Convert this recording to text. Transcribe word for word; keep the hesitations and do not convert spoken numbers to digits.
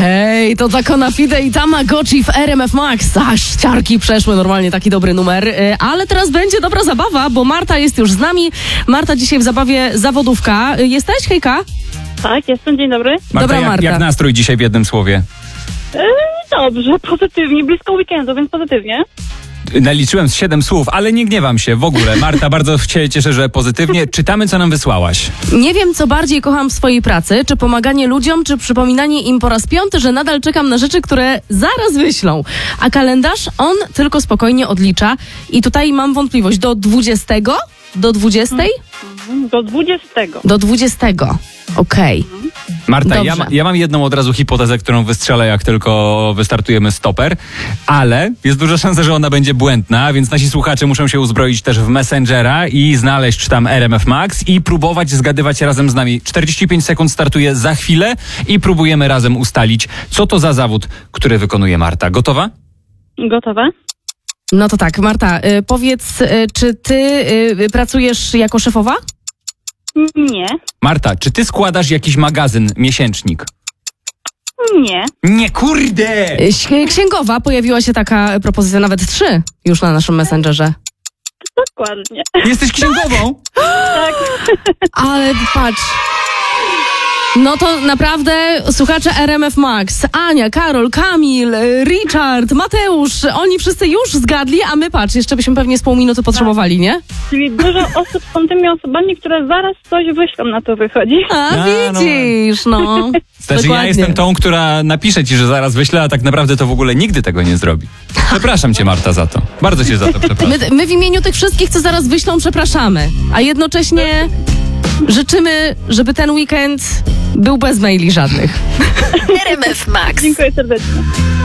Hej, to Zakona Fide i Tamagotchi w R M F Max. Aż ciarki przeszły, normalnie taki dobry numer. Yy, ale teraz będzie dobra zabawa, bo Marta jest już z nami. Marta dzisiaj w zabawie zawodówka. Yy, jesteś, hejka? Tak, jestem, dzień dobry. Marta, Dobra, jak, Marta. jak nastrój dzisiaj w jednym słowie? Yy, dobrze, pozytywnie, blisko weekendu, więc pozytywnie. Naliczyłem z siedem słów, ale nie gniewam się w ogóle. Marta, bardzo się cieszę, że pozytywnie. Czytamy, co nam wysłałaś. Nie wiem, co bardziej kocham w swojej pracy, czy pomaganie ludziom, czy przypominanie im po raz piąty, że nadal czekam na rzeczy, które zaraz wyślą. A kalendarz, on tylko spokojnie odlicza. I tutaj mam wątpliwość, do dwudziestego? Do dwudziestej? Do dwudziestego. Do dwudziestego. Okej. Marta, ja, Dobrze. ma, ja mam jedną od razu hipotezę, którą wystrzelę, jak tylko wystartujemy stoper, ale jest duża szansa, że ona będzie błędna, więc nasi słuchacze muszą się uzbroić też w Messengera i znaleźć tam R M F Max i próbować zgadywać razem z nami. czterdzieści pięć sekund startuje za chwilę i próbujemy razem ustalić, co to za zawód, który wykonuje Marta. Gotowa? Gotowe? No to tak, Marta, y, powiedz, y, czy ty y, pracujesz jako szefowa? Nie. Marta, czy ty składasz jakiś magazyn, miesięcznik? Nie. Nie, kurde! Y, ś- księgowa, pojawiła się taka propozycja, nawet trzy już na naszym Messengerze. Dokładnie. Jesteś księgową? Tak. Ale patrz. No to naprawdę słuchacze R M F Max, Ania, Karol, Kamil, y, Richard, Mateusz, oni wszyscy już zgadli, a my patrz, jeszcze byśmy pewnie z pół minuty potrzebowali, nie? Czyli dużo osób są tymi osobami, które zaraz coś wyślą, na to wychodzi. A A, no. widzisz, no. Znaczy Dokładnie. ja jestem tą, która napisze ci, że zaraz wyślę, a tak naprawdę to w ogóle nigdy tego nie zrobi. Przepraszam cię, Marta, za to. Bardzo cię za to przepraszam. My, my w imieniu tych wszystkich, co zaraz wyślą, przepraszamy, a jednocześnie życzymy, żeby ten weekend był bez maili żadnych. R M F Max. Dziękuję serdecznie.